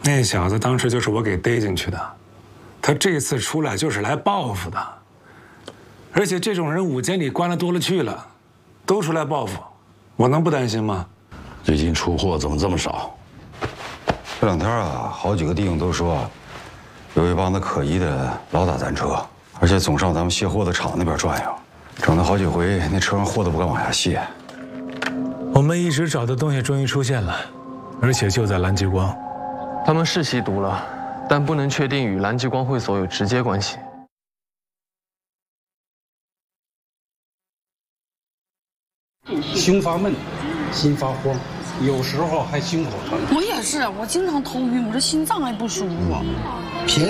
那小子当时就是我给逮进去的，他这次出来就是来报复的。而且这种人5监里关了多了去了，都出来报复，我能不担心吗？ 最近出货怎么这么少？ 这2天啊，好几个弟兄都说，有一帮子可疑的老打咱车，而且总上咱们卸货的厂那边转悠，整了好几回，那车上货都不敢往下卸。 我们一直找的东西终于出现了，而且就在蓝极光。 他们是吸毒了，但不能确定与蓝极光会所有直接关系。 胸发闷，心发慌，有时候还胸口疼。 我也是，我经常头晕，我这心脏也不舒服。